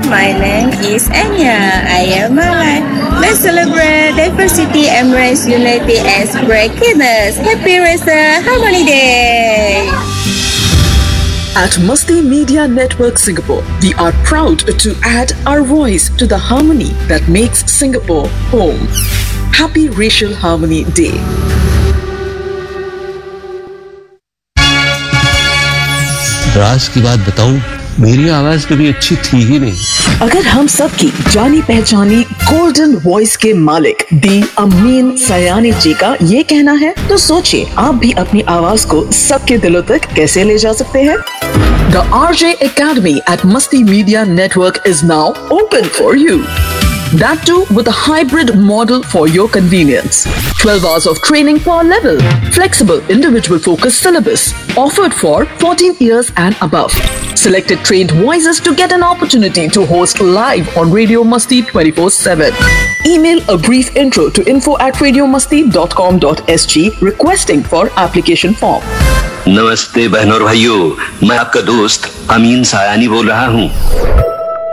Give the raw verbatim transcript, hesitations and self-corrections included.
my name is Anya. I am Malay. Let's celebrate diversity, embrace unity, and spread kindness. Happy Racer Harmony Day! At Masti Media Network Singapore, we are proud to add our voice to the harmony that makes Singapore home. Happy Racial Harmony Day. राज की बात बताऊं, मेरी आवाज कभी अच्छी थी ही नहीं। अगर हम सब की जानी पहचानी गोल्डन वॉइस के मालिक दी अमीन सयानी जी का ये कहना है, तो सोचिए आप भी अपनी आवाज को सबके दिलों तक कैसे ले जा सकते हैं। The R J Academy at Masti Media Network is now open for you. That too with a hybrid model for your convenience. twelve hours of training per level. Flexible individual focused syllabus. Offered for fourteen years and above. Selected trained voices to get an opportunity to host live on Radio Masti twenty-four seven. Email a brief intro to info at radiomasti dot com dot s g requesting for application form. नमस्ते बहनों और भाइयों, मैं आपका दोस्त अमीन सायानी बोल रहा हूँ।